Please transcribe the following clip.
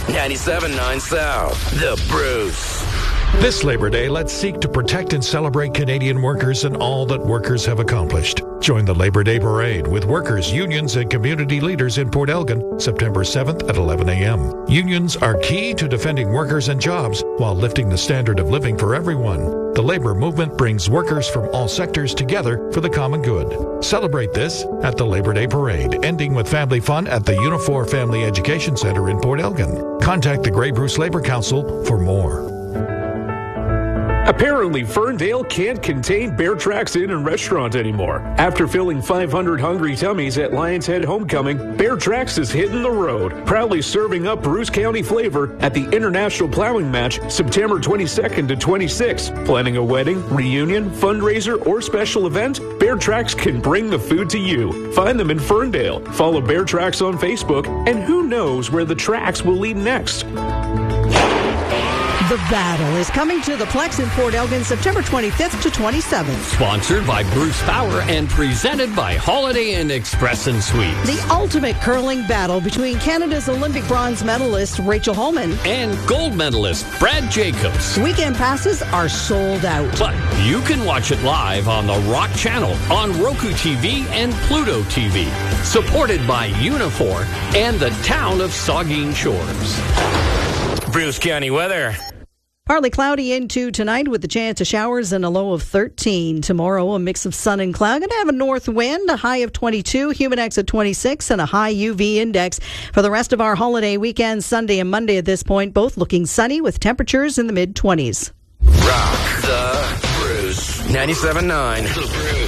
97.9 South, The Bruce. This Labor Day, let's seek to protect and celebrate Canadian workers and all that workers have accomplished. Join the Labor Day Parade with workers, unions, and community leaders in Port Elgin, September 7th at 11 a.m. Unions are key to defending workers and jobs while lifting the standard of living for everyone. The labor movement brings workers from all sectors together for the common good. Celebrate this at the Labor Day Parade, ending with family fun at the Unifor Family Education Center in Port Elgin. Contact the Grey Bruce Labor Council for more. Apparently, Ferndale can't contain Bear Tracks Inn and Restaurant anymore. After filling 500 hungry tummies at Lions Head Homecoming, Bear Tracks is hitting the road, proudly serving up Bruce County flavor at the International Plowing Match, September 22nd to 26th. Planning a wedding, reunion, fundraiser, or special event? Bear Tracks can bring the food to you. Find them in Ferndale. Follow Bear Tracks on Facebook, and who knows where the tracks will lead next. The Battle is coming to the Plex in Port Elgin September 25th to 27th. Sponsored by Bruce Power and presented by Holiday Inn Express and Suites. The ultimate curling battle between Canada's Olympic bronze medalist Rachel Holman and gold medalist Brad Jacobs. Weekend passes are sold out. But you can watch it live on the Rock Channel, on Roku TV and Pluto TV. Supported by Unifor and the town of Saugeen Shores. Bruce County weather. Partly cloudy into tonight with the chance of showers and a low of 13. Tomorrow, a mix of sun and cloud. Going to have a north wind, a high of 22, humidx at 26, and a high UV index. For the rest of our holiday weekend, Sunday and Monday at this point, both looking sunny with temperatures in the mid-20s. Rock the Bruce. 97.9 The Bruce.